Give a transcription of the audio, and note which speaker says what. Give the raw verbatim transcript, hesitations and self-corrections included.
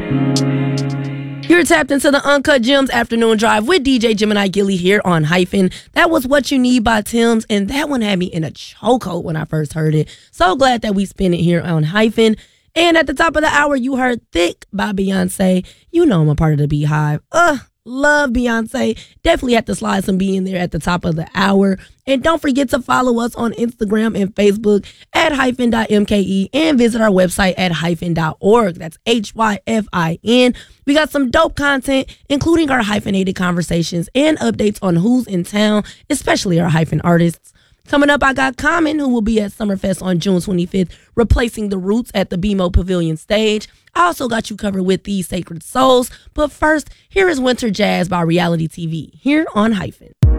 Speaker 1: You're tapped into the Uncut Gems Afternoon Drive with D J Gemini Gilly here on Hyphen. That was What You Need by Tim's, and that one had me in a chokehold when I first heard it. So glad that we spin it here on Hyphen. And at the top of the hour, you heard Thick by Beyonce. You know I'm a part of the Beehive. Ugh, love Beyonce. Definitely have to slide some B in there at the top of the hour. And don't forget to follow us on Instagram and Facebook at hyphen dot M K E and visit our website at hyphen dot org. That's H Y F I N. We got some dope content, including our hyphenated conversations and updates on who's in town, especially our hyphen artists. Coming up, I got Common, who will be at Summerfest on June twenty-fifth, replacing the Roots at the B M O Pavilion stage. I also got you covered with These Sacred Souls. But first, here is Winter Jazz by Reality T V, here on Hyphen.